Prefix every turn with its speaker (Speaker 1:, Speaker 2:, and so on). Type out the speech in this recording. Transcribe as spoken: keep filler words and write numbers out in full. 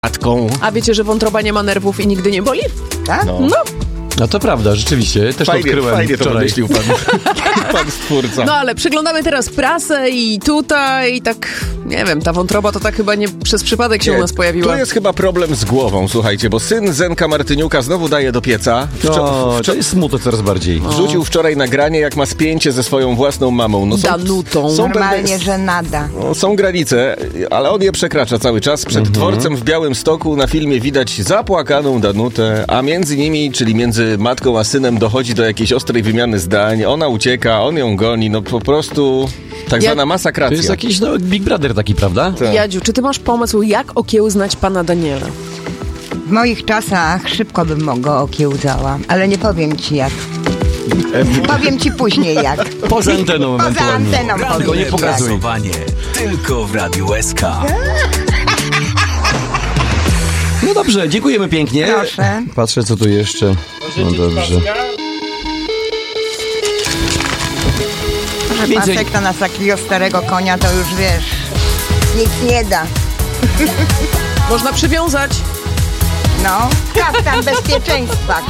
Speaker 1: matką.
Speaker 2: A wiecie, że wątroba nie ma nerwów i nigdy nie boli?
Speaker 3: Tak?
Speaker 1: No.
Speaker 2: No.
Speaker 4: No to prawda, rzeczywiście. Też
Speaker 1: Fajnie,
Speaker 4: odkryłem
Speaker 1: fajnie to
Speaker 4: wczoraj.
Speaker 1: wymyślił pan, pan stwórca.
Speaker 2: No ale przeglądamy teraz prasę i tutaj i tak, nie wiem, ta wątroba to tak chyba nie przez przypadek się
Speaker 1: Nie,
Speaker 2: u nas pojawiła.
Speaker 1: Tu jest chyba problem z głową, słuchajcie, bo syn Zenka Martyniuka znowu daje do pieca. Wczo-
Speaker 4: No,
Speaker 1: wczo-
Speaker 4: to jest smutek coraz bardziej.
Speaker 1: Wrzucił wczoraj nagranie, jak ma spięcie ze swoją własną mamą. No, są,
Speaker 2: Danutą.
Speaker 1: są
Speaker 3: Normalnie,
Speaker 1: pewne-
Speaker 3: że nada.
Speaker 1: No, są granice, ale on je przekracza cały czas. Przed
Speaker 4: Mhm.
Speaker 1: dworcem w Białymstoku na filmie widać zapłakaną Danutę, a między nimi, czyli między matką a synem, dochodzi do jakiejś ostrej wymiany zdań. Ona ucieka, on ją goni, no po prostu tak
Speaker 2: Ja-
Speaker 1: zwana
Speaker 4: To
Speaker 1: masakracja.
Speaker 4: jest jakiś no, Big Brother taki, prawda?
Speaker 1: Tak.
Speaker 2: Jadziu, czy ty masz pomysł, jak okiełznać pana Daniela?
Speaker 3: W moich czasach szybko bym go okiełzała, ale nie powiem ci jak. Powiem ci później jak.
Speaker 4: Poza anteną
Speaker 3: Poza
Speaker 4: ewentualnie.
Speaker 3: anteną
Speaker 4: Tylko nie
Speaker 3: powiem jak.
Speaker 4: pokazuj.
Speaker 5: Głosowanie tylko w Radiu S K.
Speaker 4: No dobrze, dziękujemy pięknie.
Speaker 3: Proszę.
Speaker 4: Patrzę, co tu jeszcze. No dobrze.
Speaker 3: Że
Speaker 4: Więcej-
Speaker 3: pasek to na takiego starego konia to już wiesz, nic nie da.
Speaker 2: Można przywiązać.
Speaker 3: No, kaftan bezpieczeństwa.